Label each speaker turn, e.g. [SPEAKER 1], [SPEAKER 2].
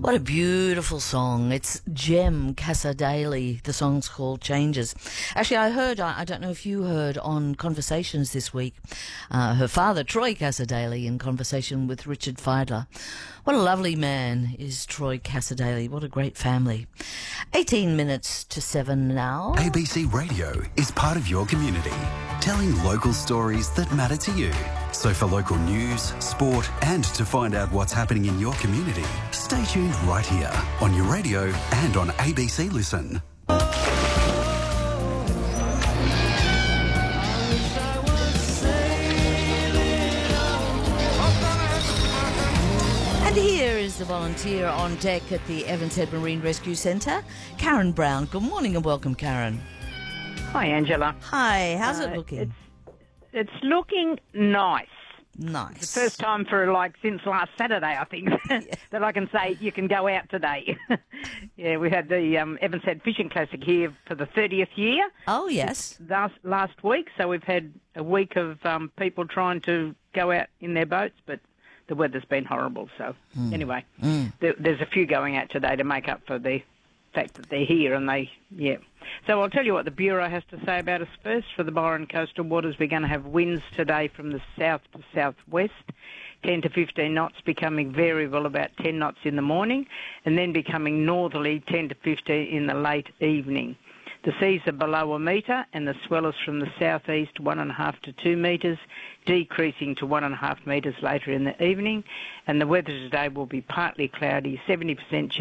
[SPEAKER 1] What a beautiful song. It's Jem Cassar-Daley. The song's called Changes. Actually, I don't know if you heard on Conversations this week, her father, Troy Cassar-Daley, in conversation with Richard Fidler. What a lovely man is Troy Cassar-Daley. What a great family. 18 minutes to 7 now.
[SPEAKER 2] ABC Radio is part of your community, telling local stories that matter to you. So for local news, sport and to find out what's happening in your community, stay tuned right here on your radio and on ABC Listen.
[SPEAKER 1] And here is the volunteer on deck at the Evans Head Marine Rescue Centre, Karen Brown. Good morning and welcome, Karen.
[SPEAKER 3] Hi, Angela.
[SPEAKER 1] Hi, how's it looking?
[SPEAKER 3] It's looking nice.
[SPEAKER 1] Nice.
[SPEAKER 3] It's the first time for since last Saturday, I think, that I can say you can go out today. Yeah, we had the Evans Head Fishing Classic here for the 30th year.
[SPEAKER 1] Oh, yes.
[SPEAKER 3] Last week, so we've had a week of people trying to go out in their boats, but the weather's been horrible. So anyway, there's a few going out today to make up for the fact that they're here and So I'll tell you what the Bureau has to say about us first. For the Byron coastal waters, we're going to have winds today from the south to southwest, 10 to 15 knots, becoming variable about 10 knots in the morning, and then becoming northerly 10 to 15 in the late evening. The seas are below a metre, and the swell is from the southeast 1.5 to 2 metres, decreasing to 1.5 metres later in the evening. And the weather today will be partly cloudy, 70% chance